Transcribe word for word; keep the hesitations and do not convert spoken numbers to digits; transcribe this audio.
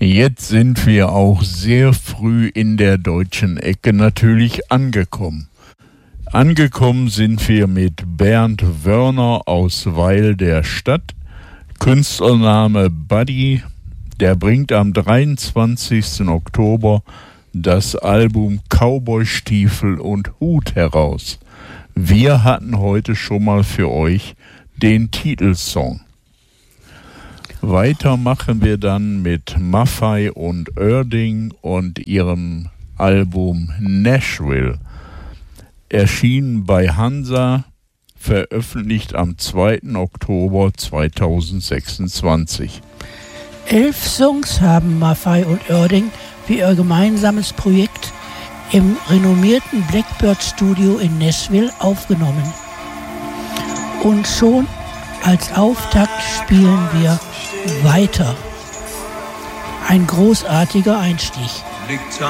Jetzt sind wir auch sehr früh in der deutschen Ecke natürlich angekommen. Angekommen sind wir mit Bernd Wörner aus Weil der Stadt, Künstlername Buddy. Der bringt am dreiundzwanzigsten Oktober das Album Cowboystiefel und Hut heraus. Wir hatten heute schon mal für euch den Titelsong. Weiter machen wir dann mit Maffei und Oerding und ihrem Album Nashville. Erschienen bei Hansa, veröffentlicht am zweiten Oktober zweitausendsechsundzwanzig. Elf Songs haben Maffei und Oerding für ihr gemeinsames Projekt im renommierten Blackbird Studio in Nashville aufgenommen. Und schon als Auftakt spielen wir Weiter. Ein großartiger Einstieg.